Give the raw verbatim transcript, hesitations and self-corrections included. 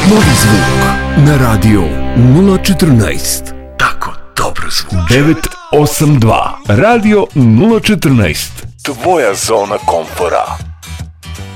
Novi zvuk na radio nula četrnaest. Tako dobro zvuči. devet osam dva. Radio nula četrnaest. Tvoja zona komfora.